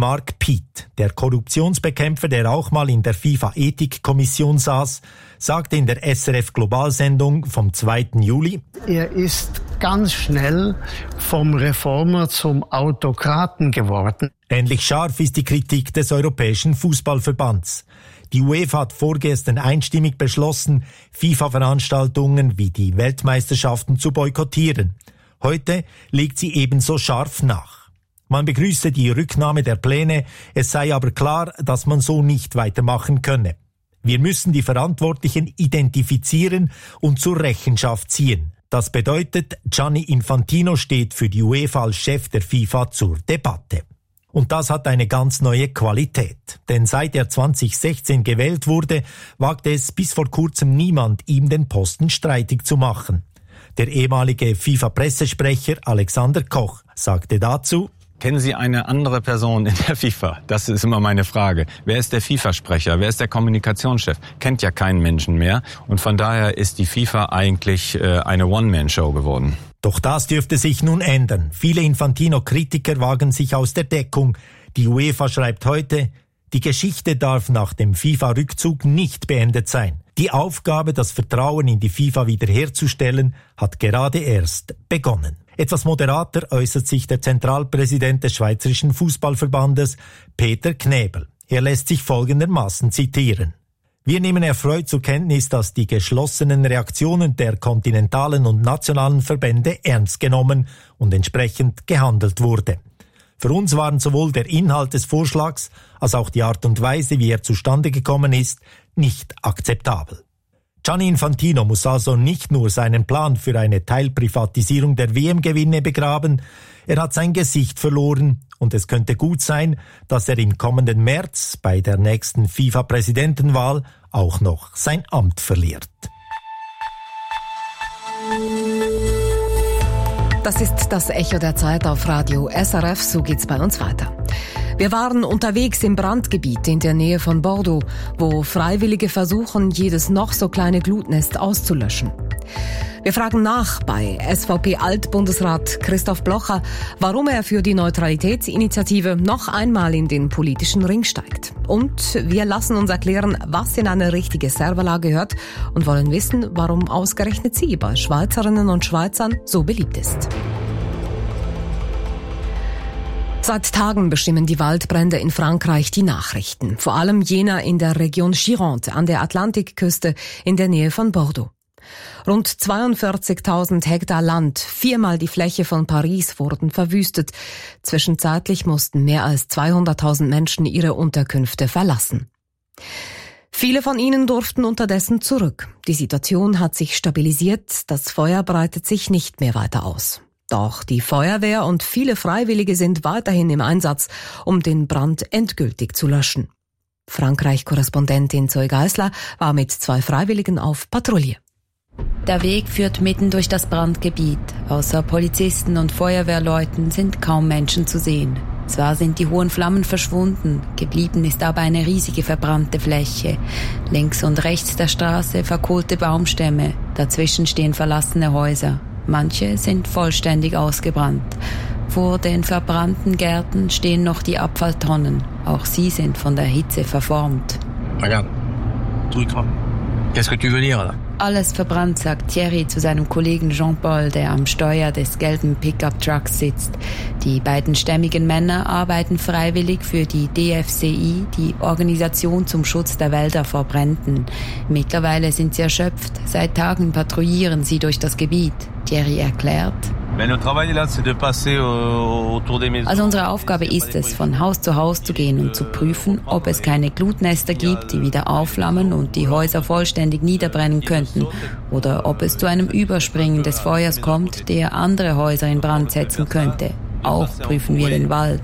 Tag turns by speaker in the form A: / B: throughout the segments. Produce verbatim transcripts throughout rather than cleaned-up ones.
A: Mark Piet, der Korruptionsbekämpfer, der auch mal in der FIFA-Ethikkommission saß, sagte in der S R F-Globalsendung vom zweiten Juli:
B: Er ist ganz schnell vom Reformer zum Autokraten geworden.
A: Ähnlich scharf ist die Kritik des Europäischen Fußballverbands. Die UEFA hat vorgestern einstimmig beschlossen, FIFA-Veranstaltungen wie die Weltmeisterschaften zu boykottieren. Heute legt sie ebenso scharf nach. Man begrüße die Rücknahme der Pläne, es sei aber klar, dass man so nicht weitermachen könne. Wir müssen die Verantwortlichen identifizieren und zur Rechenschaft ziehen. Das bedeutet, Gianni Infantino steht für die UEFA als Chef der FIFA zur Debatte. Und das hat eine ganz neue Qualität. Denn seit er zwanzig sechzehn gewählt wurde, wagte es bis vor kurzem niemand, ihm den Posten streitig zu machen. Der ehemalige FIFA-Pressesprecher Alexander Koch sagte dazu:
C: Kennen Sie eine andere Person in der FIFA? Das ist immer meine Frage. Wer ist der FIFA-Sprecher? Wer ist der Kommunikationschef? Kennt ja keinen Menschen mehr. Und von daher ist die FIFA eigentlich äh, eine One-Man-Show geworden.
A: Doch das dürfte sich nun ändern. Viele Infantino-Kritiker wagen sich aus der Deckung. Die UEFA schreibt heute: Die Geschichte darf nach dem FIFA-Rückzug nicht beendet sein. Die Aufgabe, das Vertrauen in die FIFA wiederherzustellen, hat gerade erst begonnen. Etwas moderater äußert sich der Zentralpräsident des Schweizerischen Fußballverbandes, Peter Knebel. Er lässt sich folgendermaßen zitieren: Wir nehmen erfreut zur Kenntnis, dass die geschlossenen Reaktionen der kontinentalen und nationalen Verbände ernst genommen und entsprechend gehandelt wurde. Für uns waren sowohl der Inhalt des Vorschlags als auch die Art und Weise, wie er zustande gekommen ist, nicht akzeptabel. Gianni Infantino muss also nicht nur seinen Plan für eine Teilprivatisierung der W M-Gewinne begraben, er hat sein Gesicht verloren und es könnte gut sein, dass er im kommenden März bei der nächsten FIFA-Präsidentenwahl auch noch sein Amt verliert.
D: Das ist das Echo der Zeit auf Radio S R F, so geht's bei uns weiter. Wir waren unterwegs im Brandgebiet in der Nähe von Bordeaux, wo Freiwillige versuchen, jedes noch so kleine Glutnest auszulöschen. Wir fragen nach bei S V P-Altbundesrat Christoph Blocher, warum er für die Neutralitätsinitiative noch einmal in den politischen Ring steigt. Und wir lassen uns erklären, was in eine richtige Servola gehört und wollen wissen, warum ausgerechnet sie bei Schweizerinnen und Schweizern so beliebt ist. Seit Tagen bestimmen die Waldbrände in Frankreich die Nachrichten. Vor allem jener in der Region Gironde an der Atlantikküste in der Nähe von Bordeaux. Rund zweiundvierzigtausend Hektar Land, viermal die Fläche von Paris, wurden verwüstet. Zwischenzeitlich mussten mehr als zweihunderttausend Menschen ihre Unterkünfte verlassen. Viele von ihnen durften unterdessen zurück. Die Situation hat sich stabilisiert, das Feuer breitet sich nicht mehr weiter aus. Doch die Feuerwehr und viele Freiwillige sind weiterhin im Einsatz, um den Brand endgültig zu löschen. Frankreich-Korrespondentin Zoe Geisler war mit zwei Freiwilligen auf Patrouille.
E: Der Weg führt mitten durch das Brandgebiet. Außer Polizisten und Feuerwehrleuten sind kaum Menschen zu sehen. Zwar sind die hohen Flammen verschwunden, geblieben ist aber eine riesige verbrannte Fläche. Links und rechts der Straße verkohlte Baumstämme, dazwischen stehen verlassene Häuser. Manche sind vollständig ausgebrannt. Vor den verbrannten Gärten stehen noch die Abfalltonnen. Auch sie sind von der Hitze verformt.
F: Regarde, tout est Qu'est-ce que tu veux dire là?
E: Alles verbrannt, sagt Thierry zu seinem Kollegen Jean-Paul, der am Steuer des gelben Pickup-Trucks sitzt. Die beiden stämmigen Männer arbeiten freiwillig für die D F C I, die Organisation zum Schutz der Wälder vor Bränden. Mittlerweile sind sie erschöpft. Seit Tagen patrouillieren sie durch das Gebiet. Thierry erklärt: Also unsere Aufgabe ist es, von Haus zu Haus zu gehen und zu prüfen, ob es keine Glutnester gibt, die wieder aufflammen und die Häuser vollständig niederbrennen könnten, oder ob es zu einem Überspringen des Feuers kommt, der andere Häuser in Brand setzen könnte. Auch prüfen wir den Wald.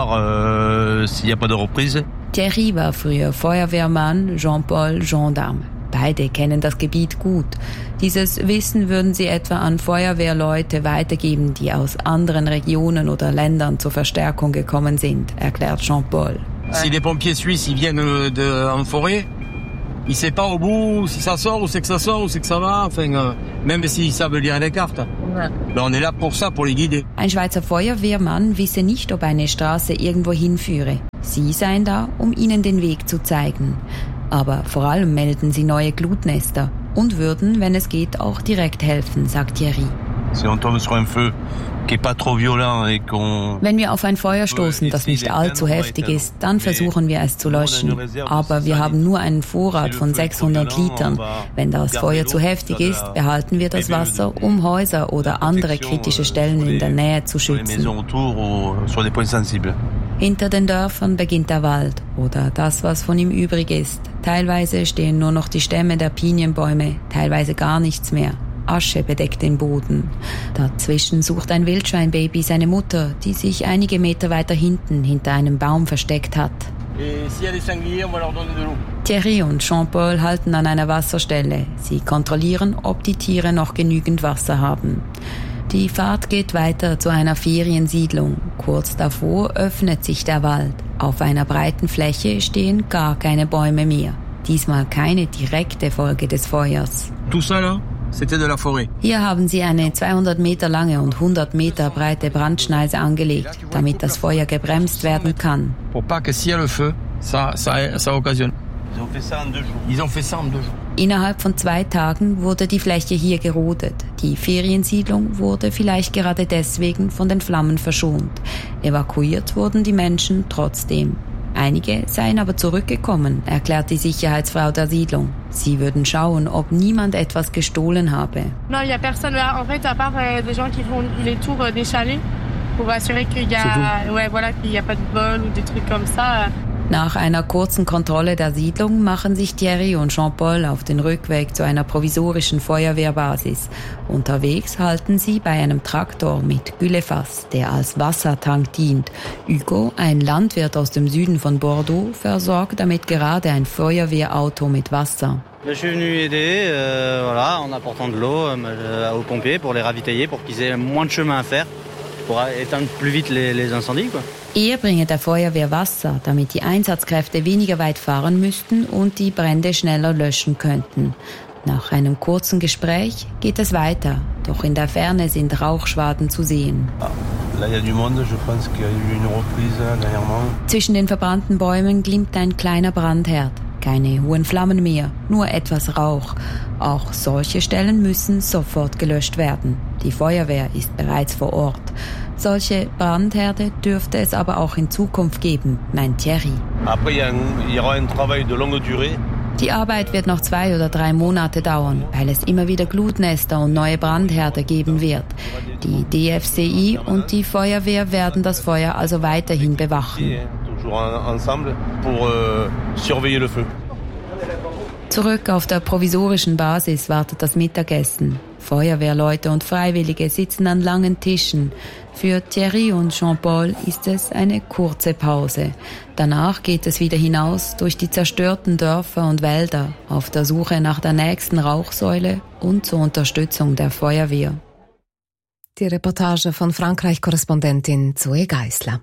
E: Thierry war früher Feuerwehrmann, Jean-Paul Gendarme. Beide kennen das Gebiet gut. Dieses Wissen würden sie etwa an Feuerwehrleute weitergeben, die aus anderen Regionen oder Ländern zur Verstärkung gekommen sind, erklärt Jean-Paul.
F: Si les pompiers suisses ils viennent de en forêt, il sait pas au bout si ça sort ou c'est que ça sort ou c'est que ça va, enfin, euh, même s'ils savent lire les cartes. Ouais. Ben, on est là pour ça, pour les guider.
E: Ein Schweizer Feuerwehrmann wisse nicht, ob eine Straße irgendwo hinführe. Sie seien da, um ihnen den Weg zu zeigen. Aber vor allem melden sie neue Glutnester und würden, wenn es geht, auch direkt helfen, sagt Thierry.
F: Si on tombe sur un feu qui est pas trop violent et qu'on...
E: Wenn wir auf ein Feuer stoßen, das nicht allzu heftig ist, dann versuchen wir es zu löschen. Aber wir haben nur einen Vorrat von sechshundert Litern. Wenn das Feuer zu heftig ist, behalten wir das Wasser, um Häuser oder andere kritische Stellen in der Nähe zu schützen. Hinter den Dörfern beginnt der Wald oder das, was von ihm übrig ist. Teilweise stehen nur noch die Stämme der Pinienbäume, teilweise gar nichts mehr. Asche bedeckt den Boden. Dazwischen sucht ein Wildschweinbaby seine Mutter, die sich einige Meter weiter hinten hinter einem Baum versteckt hat. Thierry und Jean-Paul halten an einer Wasserstelle. Sie kontrollieren, ob die Tiere noch genügend Wasser haben. Die Fahrt geht weiter zu einer Feriensiedlung. Kurz davor öffnet sich der Wald. Auf einer breiten Fläche stehen gar keine Bäume mehr. Diesmal keine direkte Folge des Feuers.
F: Tout ça là? C'était de la forêt.
E: Hier haben sie eine zweihundert Meter lange und hundert Meter breite Brandschneise angelegt, damit das Feuer gebremst werden kann.
F: Pour pas que s'il y a le feu, ça, ça, ça occasionne. Ils ont fait ça en deux jours. Ils ont fait ça en deux jours.
E: Innerhalb von zwei Tagen wurde die Fläche hier gerodet. Die Feriensiedlung wurde vielleicht gerade deswegen von den Flammen verschont. Evakuiert wurden die Menschen trotzdem. Einige seien aber zurückgekommen, erklärt die Sicherheitsfrau der Siedlung. Sie würden schauen, ob niemand etwas gestohlen habe.
G: Non, il y a personne là. En fait, à part euh, des gens qui font les tours des chalets pour assurer qu'il y a, ouais, voilà, qu'il y a pas de vol ou des trucs comme ça.
E: Nach einer kurzen Kontrolle der Siedlung machen sich Thierry und Jean-Paul auf den Rückweg zu einer provisorischen Feuerwehrbasis. Unterwegs halten sie bei einem Traktor mit Güllefass, der als Wassertank dient. Hugo, ein Landwirt aus dem Süden von Bordeaux, versorgt damit gerade ein Feuerwehrauto mit Wasser.
H: Je suis venu aider, euh, voilà, en apportant de l'eau euh, aux pompiers pour les ravitailler, pour qu'ils aient moins de chemin à faire, pour éteindre plus vite les, les incendies, quoi.
E: Er bringe der Feuerwehr Wasser, damit die Einsatzkräfte weniger weit fahren müssten und die Brände schneller löschen könnten. Nach einem kurzen Gespräch geht es weiter, doch in der Ferne sind Rauchschwaden zu sehen. Zwischen den verbrannten Bäumen glimmt ein kleiner Brandherd. Keine hohen Flammen mehr, nur etwas Rauch. Auch solche Stellen müssen sofort gelöscht werden. Die Feuerwehr ist bereits vor Ort. Solche Brandherde dürfte es aber auch in Zukunft geben, meint Thierry. Die Arbeit wird noch zwei oder drei Monate dauern, weil es immer wieder Glutnester und neue Brandherde geben wird. Die D F C I und die Feuerwehr werden das Feuer also weiterhin bewachen. Zurück auf der provisorischen Basis wartet das Mittagessen. Feuerwehrleute und Freiwillige sitzen an langen Tischen. Für Thierry und Jean-Paul ist es eine kurze Pause. Danach geht es wieder hinaus durch die zerstörten Dörfer und Wälder auf der Suche nach der nächsten Rauchsäule und zur Unterstützung der Feuerwehr.
D: Die Reportage von Frankreich-Korrespondentin Zoe Geisler.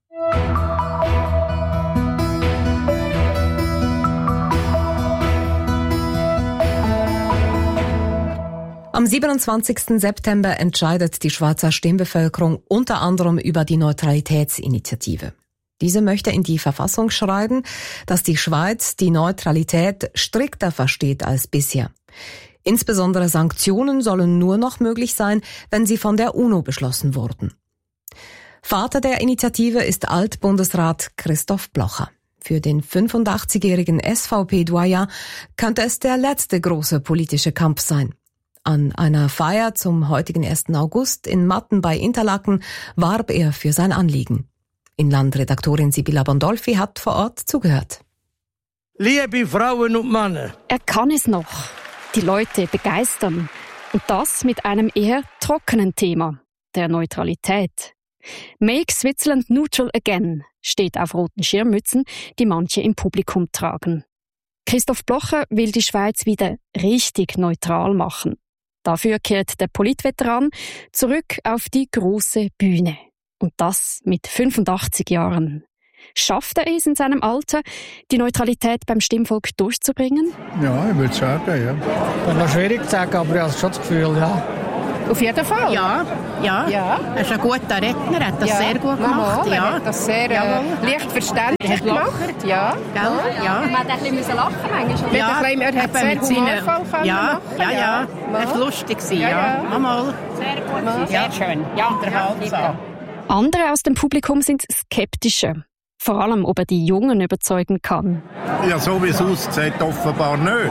D: Am siebenundzwanzigsten September entscheidet die Schweizer Stimmbevölkerung unter anderem über die Neutralitätsinitiative. Diese möchte in die Verfassung schreiben, dass die Schweiz die Neutralität strikter versteht als bisher. Insbesondere Sanktionen sollen nur noch möglich sein, wenn sie von der UNO beschlossen wurden. Vater der Initiative ist Altbundesrat Christoph Blocher. Für den fünfundachtzigjährigen S V P-Doyen könnte es der letzte große politische Kampf sein. An einer Feier zum heutigen ersten August in Matten bei Interlaken warb er für sein Anliegen. Inlandredaktorin Sibylla Bondolfi hat vor Ort zugehört.
I: Liebe Frauen und Männer!
J: Er kann es noch. Die Leute begeistern. Und das mit einem eher trockenen Thema, der Neutralität. Make Switzerland neutral again steht auf roten Schirmmützen, die manche im Publikum tragen. Christoph Blocher will die Schweiz wieder richtig neutral machen. Dafür kehrt der Politveteran zurück auf die große Bühne. Und das mit fünfundachtzig Jahren. Schafft er es in seinem Alter, die Neutralität beim Stimmvolk durchzubringen?
B: Ja, ich würde sagen, ja. Das ist noch schwierig zu sagen, aber ich habe schon das Gefühl, ja.
K: Auf jeden Fall.
L: Ja, ja.
K: ja.
L: Er ist ein guter Redner, er hat das
K: ja.
L: sehr gut gemacht.
K: Mal,
L: ja.
K: Er hat das sehr äh, leicht verständlich gemacht. Ja.
L: Ja. Ja.
J: Man hat ein bisschen lachen manchmal.
L: Ja,
K: bisschen, er hat sehr humorvoll
L: ja, ja, ja, ja.
K: Er
L: war lustig. Ja, ja.
K: ja.
L: Mal.
K: Sehr gut,
L: ja.
K: sehr schön. Ja,
L: unterhaltsam.
J: Andere aus dem Publikum sind skeptischer. Vor allem, ob er die Jungen überzeugen kann.
M: Ja, so wie es aussieht, offenbar nicht.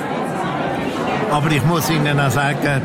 M: Aber ich muss Ihnen auch sagen,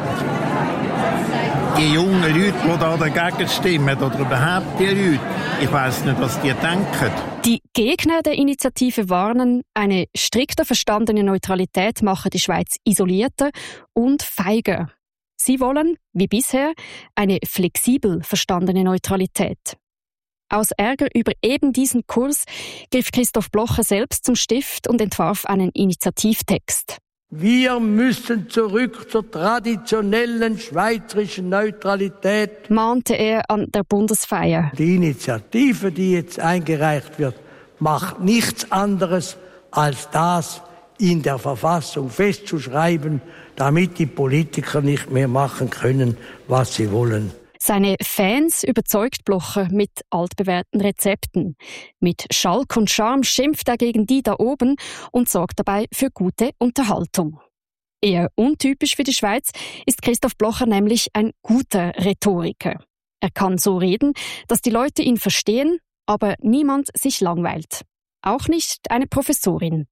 M: die jungen Leute, die da dagegen stimmen, oder überhaupt die Leute, ich weiss nicht, was die denken.
J: Die Gegner der Initiative warnen, eine strikter verstandene Neutralität mache die Schweiz isolierter und feiger. Sie wollen, wie bisher, eine flexibel verstandene Neutralität. Aus Ärger über eben diesen Kurs griff Christoph Blocher selbst zum Stift und entwarf einen Initiativtext.
I: Wir müssen zurück zur traditionellen schweizerischen Neutralität,
J: mahnte er an der Bundesfeier.
I: Die Initiative, die jetzt eingereicht wird, macht nichts anderes als das in der Verfassung festzuschreiben, damit die Politiker nicht mehr machen können, was sie wollen.
J: Seine Fans überzeugt Blocher mit altbewährten Rezepten. Mit Schalk und Charme schimpft er gegen die da oben und sorgt dabei für gute Unterhaltung. Eher untypisch für die Schweiz ist Christoph Blocher nämlich ein guter Rhetoriker. Er kann so reden, dass die Leute ihn verstehen, aber niemand sich langweilt. Auch nicht eine Professorin.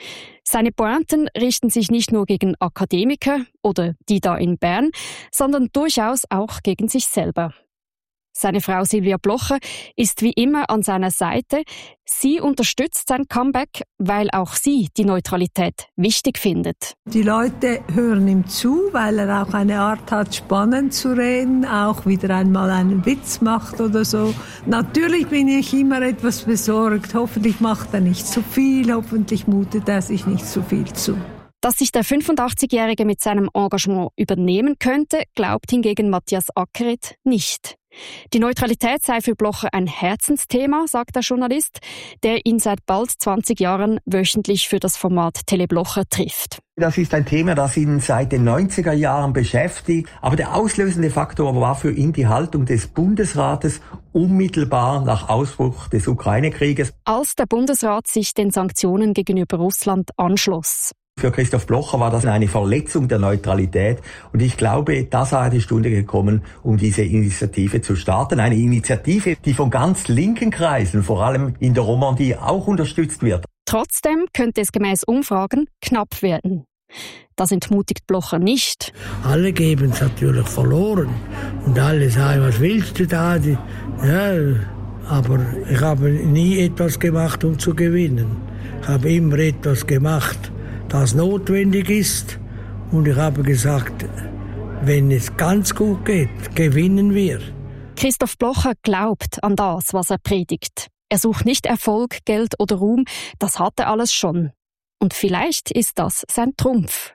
J: Seine Pointen richten sich nicht nur gegen Akademiker oder die da in Bern, sondern durchaus auch gegen sich selber. Seine Frau Silvia Blocher ist wie immer an seiner Seite. Sie unterstützt sein Comeback, weil auch sie die Neutralität wichtig findet.
N: Die Leute hören ihm zu, weil er auch eine Art hat, spannend zu reden, auch wieder einmal einen Witz macht oder so. Natürlich bin ich immer etwas besorgt. Hoffentlich macht er nicht zu viel, hoffentlich mutet er sich nicht zu viel zu.
J: Dass sich der fünfundachtzigjährige mit seinem Engagement übernehmen könnte, glaubt hingegen Matthias Ackeret nicht. Die Neutralität sei für Blocher ein Herzensthema, sagt der Journalist, der ihn seit bald zwanzig Jahren wöchentlich für das Format Tele Blocher trifft.
O: Das ist ein Thema, das ihn seit den neunziger Jahren beschäftigt. Aber der auslösende Faktor war für ihn die Haltung des Bundesrates unmittelbar nach Ausbruch des Ukraine-Krieges.
J: Als der Bundesrat sich den Sanktionen gegenüber Russland anschloss.
O: Für Christoph Blocher war das eine Verletzung der Neutralität und ich glaube, da sei die Stunde gekommen, um diese Initiative zu starten. Eine Initiative, die von ganz linken Kreisen, vor allem in der Romandie, auch unterstützt wird.
J: Trotzdem könnte es gemäß Umfragen knapp werden. Das entmutigt Blocher nicht.
I: Alle geben es natürlich verloren und alle sagen, was willst du da? Ja, aber ich habe nie etwas gemacht, um zu gewinnen. Ich habe immer etwas gemacht, das notwendig ist. Und ich habe gesagt, wenn es ganz gut geht, gewinnen wir.
J: Christoph Blocher glaubt an das, was er predigt. Er sucht nicht Erfolg, Geld oder Ruhm, das hat er alles schon. Und vielleicht ist das sein Trumpf.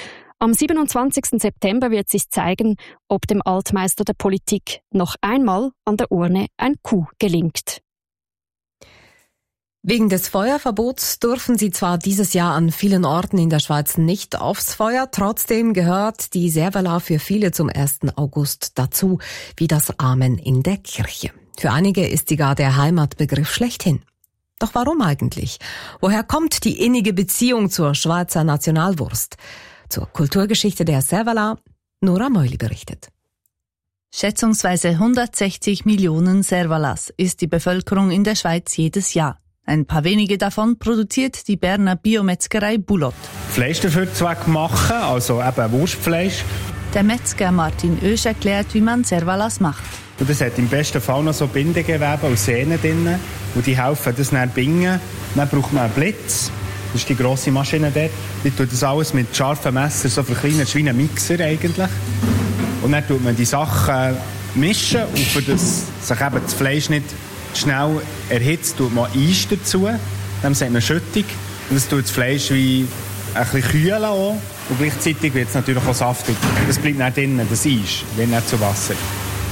J: Am siebenundzwanzigsten September wird sich zeigen, ob dem Altmeister der Politik noch einmal an der Urne ein Coup gelingt.
D: Wegen des Feuerverbots dürfen sie zwar dieses Jahr an vielen Orten in der Schweiz nicht aufs Feuer, trotzdem gehört die Servala für viele zum ersten August dazu, wie das Amen in der Kirche. Für einige ist sie gar der Heimatbegriff schlechthin. Doch warum eigentlich? Woher kommt die innige Beziehung zur Schweizer Nationalwurst? Zur Kulturgeschichte der Servala, Nora Meuli berichtet.
P: Schätzungsweise hundertsechzig Millionen Servalas ist die Bevölkerung in der Schweiz jedes Jahr. Ein paar wenige davon produziert die Berner Biometzgerei Bulot.
Q: Fleisch dafür Zweck machen, also eben Wurstfleisch.
P: Der Metzger Martin Oesch erklärt, wie man Servalas macht.
Q: Und das hat im besten Fall noch so Bindegewebe und Sehnen drin. Und die helfen das dann bingen. Dann braucht man einen Blitz. Das ist die grosse Maschine dort. Die tut das alles mit scharfen Messern so verkleinert, wie ein Mixer eigentlich. Und dann tut man die Sachen mischen. Und für das sich eben das Fleisch nicht schnell erhitzt, tut man Eis dazu. Dann sagt man Schüttung. Und das tut das Fleisch wie ein bisschen kühlen auch. Und gleichzeitig wird es natürlich auch saftig. Das bleibt nicht drin, das Eis, wird nicht zu Wasser.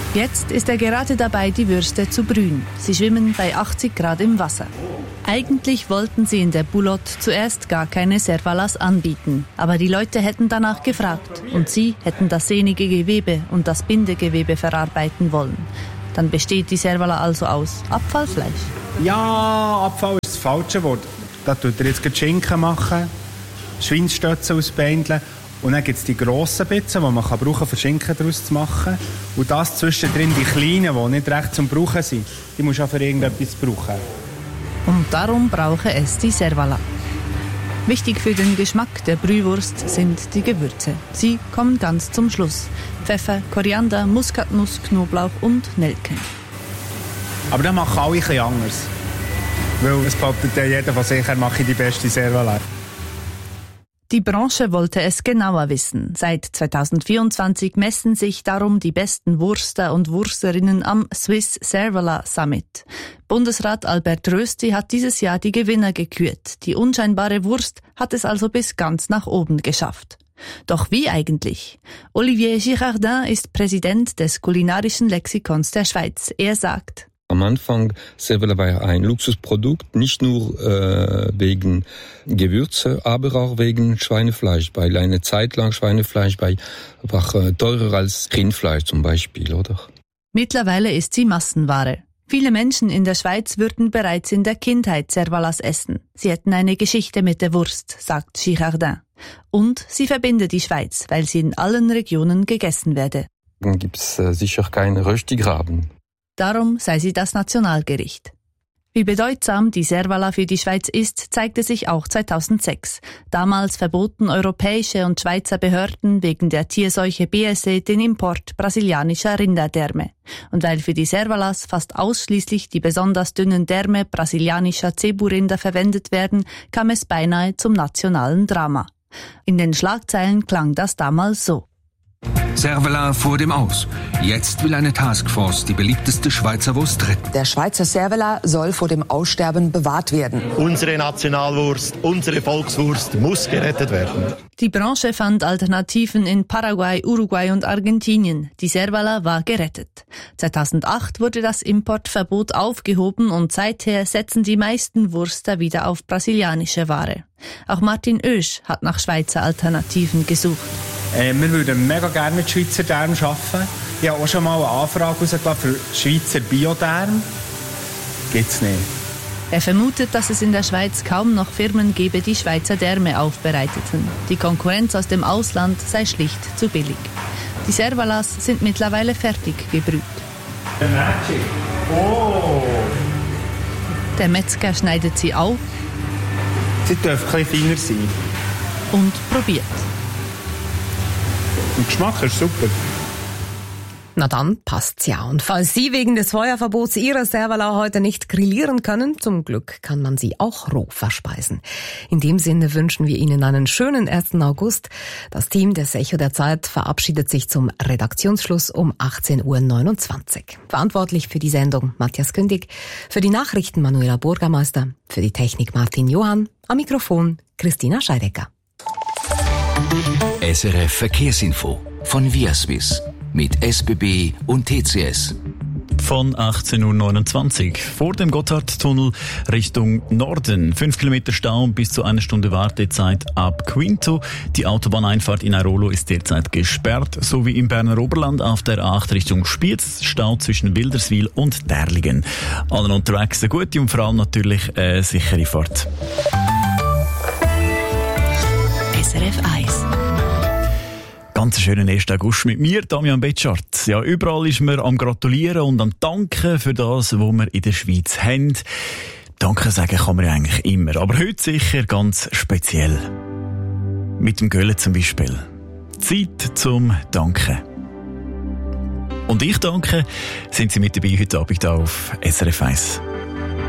P: Jetzt ist er gerade dabei, die Würste zu brühen. Sie schwimmen bei achtzig Grad im Wasser. Eigentlich wollten sie in der Boulotte zuerst gar keine Servalas anbieten. Aber die Leute hätten danach gefragt. Und sie hätten das sehnige Gewebe und das Bindegewebe verarbeiten wollen. Dann besteht die Servala also aus Abfallfleisch.
Q: Ja, Abfall ist das falsche Wort. Da tut er jetzt Schinken machen, Schweinstötze ausbeindeln. Und dann gibt es die grossen Bitzen, die man kann brauchen, um Schinken daraus zu machen. Und das zwischendrin die kleinen, die nicht recht zum Brauchen sind, die muss auch für irgendetwas brauchen.
P: Und darum brauche es die Servala. Wichtig für den Geschmack der Brühwurst sind die Gewürze. Sie kommen ganz zum Schluss. Pfeffer, Koriander, Muskatnuss, Knoblauch und Nelken.
Q: Aber das machen alle ein bisschen anders. Weil es behauptet ja jeder von sich, er mache die beste Servala.
P: Die Branche wollte es genauer wissen. Seit zweitausendvierundzwanzig messen sich darum die besten Wurster und Wursterinnen am Swiss Servala Summit. Bundesrat Albert Rösti hat dieses Jahr die Gewinner gekürt. Die unscheinbare Wurst hat es also bis ganz nach oben geschafft. Doch wie eigentlich? Olivier Girardin ist Präsident des kulinarischen Lexikons der Schweiz. Er sagt:
R: Am Anfang Servala war ein Luxusprodukt, nicht nur äh, wegen Gewürze, aber auch wegen Schweinefleisch. Weil eine Zeit lang Schweinefleisch war, war äh, teurer als Rindfleisch zum Beispiel, oder?
P: Mittlerweile ist sie Massenware. Viele Menschen in der Schweiz würden bereits in der Kindheit Servalas essen. Sie hätten eine Geschichte mit der Wurst, sagt Girardin. Und sie verbinde die Schweiz, weil sie in allen Regionen gegessen werde.
R: Dann gibt's äh, sicher keine Röstigraben.
P: Darum sei sie das Nationalgericht. Wie bedeutsam die Servala für die Schweiz ist, zeigte sich auch zweitausendsechs. Damals verboten europäische und Schweizer Behörden wegen der Tierseuche B S E den Import brasilianischer Rinderdärme. Und weil für die Servalas fast ausschließlich die besonders dünnen Därme brasilianischer Zebu-Rinder verwendet werden, kam es beinahe zum nationalen Drama. In den Schlagzeilen klang das damals so:
S: Servala vor dem Aus. Jetzt will eine Taskforce die beliebteste Schweizer Wurst retten.
T: Der Schweizer Servala soll vor dem Aussterben bewahrt werden.
U: Unsere Nationalwurst, unsere Volkswurst muss gerettet werden.
P: Die Branche fand Alternativen in Paraguay, Uruguay und Argentinien. Die Servala war gerettet. zweitausendacht wurde das Importverbot aufgehoben und seither setzen die meisten Wurster wieder auf brasilianische Ware. Auch Martin Oesch hat nach Schweizer Alternativen gesucht.
Q: Äh, wir würden mega gerne mit Schweizer Därmen arbeiten. Ich habe auch schon mal eine Anfrage rausgelassen für Schweizer Biodärme. Gibt's nicht.
P: Er vermutet, dass es in der Schweiz kaum noch Firmen gebe, die Schweizer Därme aufbereiteten. Die Konkurrenz aus dem Ausland sei schlicht zu billig. Die Servalas sind mittlerweile fertig gebrüht.
Q: Oh.
P: Der Metzger schneidet sie auf.
Q: Sie dürfen ein bisschen feiner sein.
P: Und probiert.
Q: Der Geschmack ist super.
D: Na dann passt's ja. Und falls Sie wegen des Feuerverbots Ihre Servala heute nicht grillieren können, zum Glück kann man sie auch roh verspeisen. In dem Sinne wünschen wir Ihnen einen schönen ersten August. Das Team des Echo der Zeit verabschiedet sich zum Redaktionsschluss um achtzehn Uhr neunundzwanzig. Verantwortlich für die Sendung Matthias Kündig, für die Nachrichten Manuela Burgermeister, für die Technik Martin Johann, am Mikrofon Christina Scheidecker.
V: S R F Verkehrsinfo von Viaswiss mit S B B und T C S.
W: Von achtzehn Uhr neunundzwanzig vor dem Gotthardtunnel Richtung Norden. Fünf Kilometer Stau bis zu einer Stunde Wartezeit ab Quinto. Die Autobahneinfahrt in Airolo ist derzeit gesperrt, sowie im Berner Oberland auf der A acht Richtung Spiez. Stau zwischen Wilderswil und Derlingen. Allen unterwegs eine gute und vor allem natürlich eine sichere Fahrt.
P: S R F eins.
W: Ganz schönen ersten August mit mir, Damian Betschart. Ja, überall ist man am Gratulieren und am Danken für das, was wir in der Schweiz haben. Danke sagen kann man ja eigentlich immer, aber heute sicher ganz speziell. Mit dem Gölle zum Beispiel. Zeit zum Danken. Und ich danke, sind Sie mit dabei heute Abend auf S R F eins.